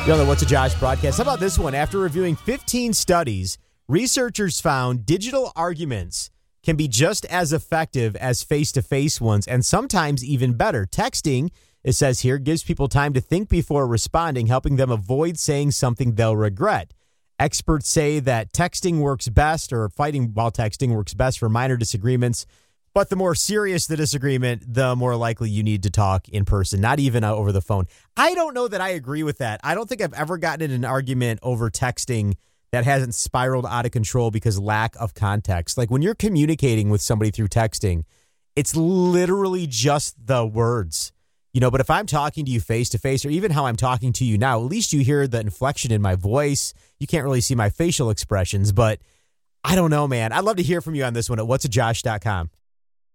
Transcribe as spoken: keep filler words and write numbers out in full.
You're on the What's a Josh broadcast. How about this one? After reviewing fifteen studies, researchers found digital arguments can be just as effective as face-to-face ones, and sometimes even better. Texting, it says here, gives people time to think before responding, helping them avoid saying something they'll regret. Experts say that texting works best, or fighting while texting works best for minor disagreements. But the more serious the disagreement, the more likely you need to talk in person, not even over the phone. I don't know that I agree with that. I don't think I've ever gotten in an argument over texting that hasn't spiraled out of control because lack of context. Like when you're communicating with somebody through texting, it's literally just the words. You know, but if I'm talking to you face to face, or even how I'm talking to you now, at least you hear the inflection in my voice. You can't really see my facial expressions, but I don't know, man. I'd love to hear from you on this one at what's a josh dot com.